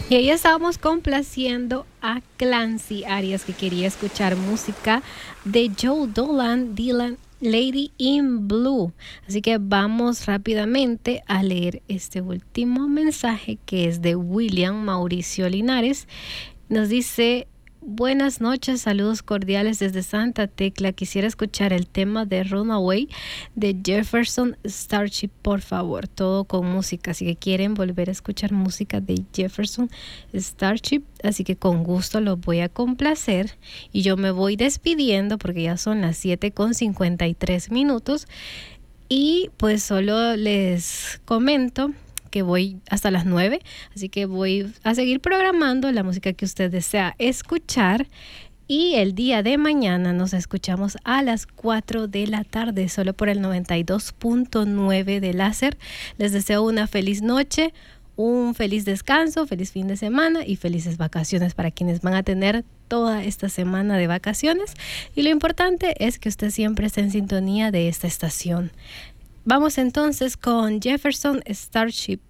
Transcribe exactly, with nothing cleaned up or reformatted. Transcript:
Y ahí estábamos complaciendo a Clancy Arias, que quería escuchar música de Joe Dolan, Dylan, Lady in Blue. Así que vamos rápidamente a leer este último mensaje, que es de William Mauricio Linares. Nos dice: buenas noches, saludos cordiales desde Santa Tecla. Quisiera escuchar el tema de Runaway de Jefferson Starship, por favor. Todo con música, así que quieren volver a escuchar música de Jefferson Starship, así que con gusto los voy a complacer. Y yo me voy despidiendo porque ya son las siete con cincuenta y tres minutos. Y pues solo les comento que voy hasta las nueve, así que voy a seguir programando la música que usted desea escuchar, y el día de mañana nos escuchamos a las cuatro de la tarde solo por el noventa y dos punto nueve de Láser. Les deseo una feliz noche, un feliz descanso, feliz fin de semana y felices vacaciones para quienes van a tener toda esta semana de vacaciones, y lo importante es que usted siempre esté en sintonía de esta estación. Vamos entonces con Jefferson Starship.